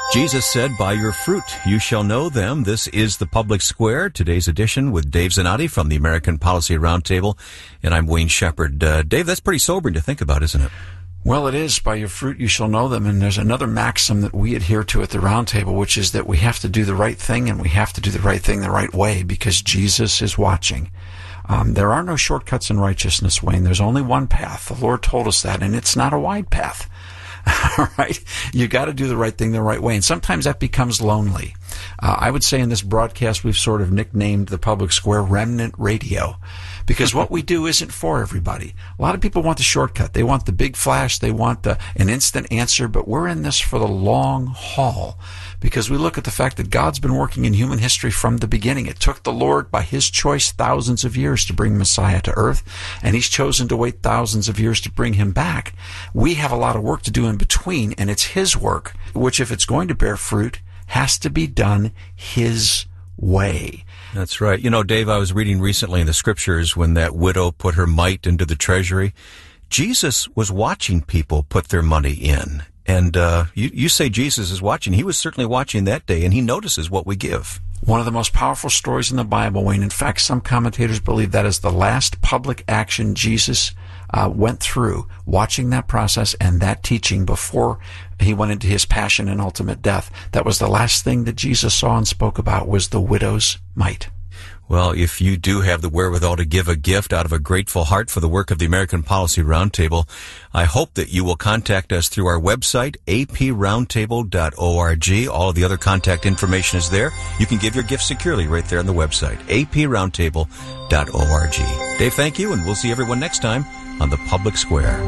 Jesus said, "By your fruit you shall know them." This is the Public Square, today's edition with Dave Zanotti from the American Policy Roundtable, and I'm Wayne Shepherd. Dave, that's pretty sobering to think about, isn't it? Well, it is. By your fruit you shall know them. And there's another maxim that we adhere to at the Roundtable, which is that we have to do the right thing, and we have to do the right thing the right way because Jesus is watching. There are no shortcuts in righteousness, Wayne. There's only one path. The Lord told us that, and it's not a wide path. All right? You got to do the right thing the right way, and sometimes that becomes lonely. I would say in this broadcast we've sort of nicknamed the Public Square Remnant Radio, because what we do isn't for everybody. A lot of people want the shortcut. They want the big flash. They want an instant answer, but we're in this for the long haul because we look at the fact that God's been working in human history from the beginning. It took the Lord, by His choice, thousands of years to bring Messiah to earth, and He's chosen to wait thousands of years to bring Him back. We have a lot of work to do in between, and it's His work, which, if it's going to bear fruit, has to be done His way. That's right. You know, Dave, I was reading recently in the scriptures when that widow put her mite into the treasury. Jesus was watching people put their money in. And you say Jesus is watching. He was certainly watching that day, and He notices what we give. One of the most powerful stories in the Bible, Wayne. In fact, some commentators believe that is the last public action Jesus went through, watching that process and that teaching before He went into His passion and ultimate death. That was the last thing that Jesus saw and spoke about, was the widow's mite. Well, if you do have the wherewithal to give a gift out of a grateful heart for the work of the American Policy Roundtable, I hope that you will contact us through our website, aproundtable.org. All of the other contact information is there. You can give your gift securely right there on the website, aproundtable.org. Dave, thank you, and we'll see everyone next time on the Public Square.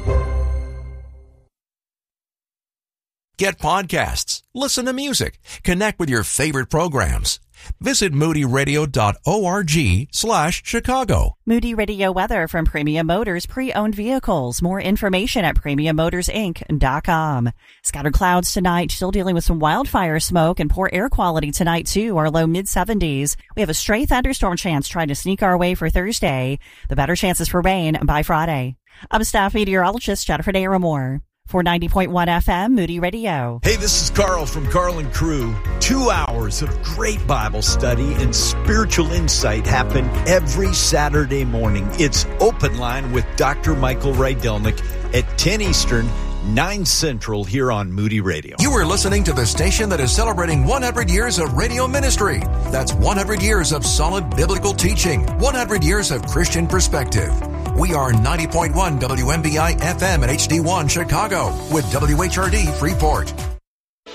Get podcasts, listen to music, connect with your favorite programs. Visit moodyradio.org/Chicago. Moody Radio weather from Premium Motors pre-owned vehicles. More information at PremiumMotorsInc.com. Scattered clouds tonight, still dealing with some wildfire smoke and poor air quality tonight too. Our low mid-70s. We have a stray thunderstorm chance trying to sneak our way for Thursday. The better chances for rain by Friday. I'm staff meteorologist Jennifer Daramore. For 90.1 FM, Moody Radio. Hey, this is Carl from Carl and Crew. 2 hours of great Bible study and spiritual insight happen every Saturday morning. It's Open Line with Dr. Michael Rydelnik at 10 Eastern, 9 Central here on Moody Radio. You are listening to the station that is celebrating 100 years of radio ministry. That's 100 years of solid biblical teaching, 100 years of Christian perspective. We are 90.1 WMBI FM and HD1 Chicago with WHRD Freeport.